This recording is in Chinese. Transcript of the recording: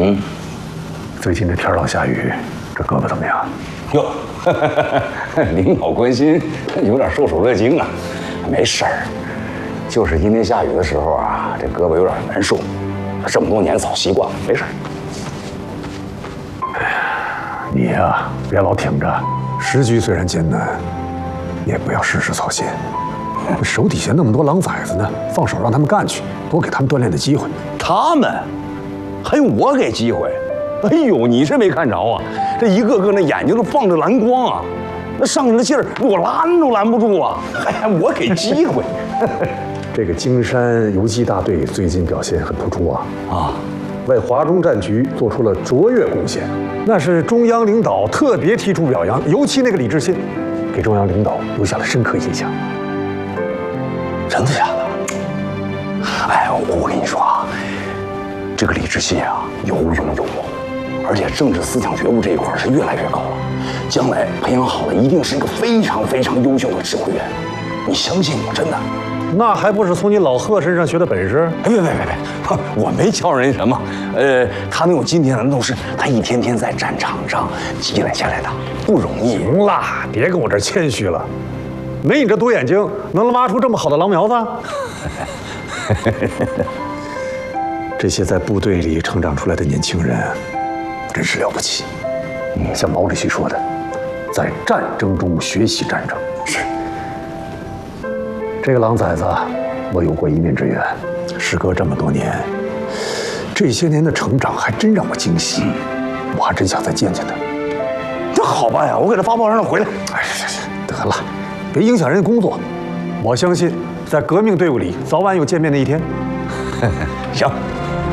最近这天老下雨，这胳膊怎么样？ 哟，领导关心，有点受宠若惊啊。没事儿，就是今天下雨的时候啊，这胳膊有点难受。这么多年早习惯了，没事儿。 你呀，别老挺着。时局虽然艰难，你也不要事事操心。手底下那么多狼崽子呢，放手让他们干去，多给他们锻炼的机会。 他们还用我给机会？哎呦，你是没看着啊！这一个个那眼睛都放着蓝光啊，那上去的劲儿，我拦都拦不住啊！还我给机会。 这个京山游击大队最近表现很突出啊！为华中战局做出了卓越贡献，那是中央领导特别提出表扬，尤其那个李志信，给中央领导留下了深刻印象。 真的假的？哎，我跟你说啊，这个李志信啊，有勇有谋，而且政治思想觉悟这一块是越来越高了。将来培养好了，一定是一个非常非常优秀的指挥员。你相信我，真的。 那还不是从你老贺身上学的本事？ 哎，别，我没教人什么。他能有今天的，那都是他一天天在战场上积累下来的，不容易。 行了，别跟我这谦虚了。没你这多眼睛，能挖出这么好的狼苗子？这些在部队里成长出来的年轻人，真是了不起。像毛主席说的，在战争中学习战争。是。这个狼崽子，我有过一面之缘。时隔这么多年，这些年的成长还真让我惊喜。我还真想再见见他。 这好办呀，我给他发报让他回来。 哎，得了。别影响人家工作，我相信在革命队伍里早晚有见面的一天。 行，